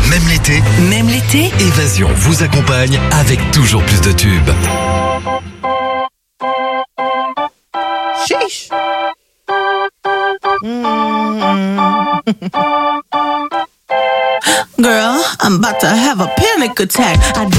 Même l'été, Évasion vous accompagne avec toujours plus de tubes. Sheesh. Girl, I'm about to have a panic attack.